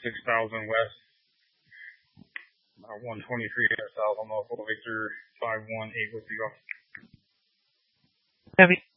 6000 west, 123 south on Norfolk Victor 518 with you. Heavy.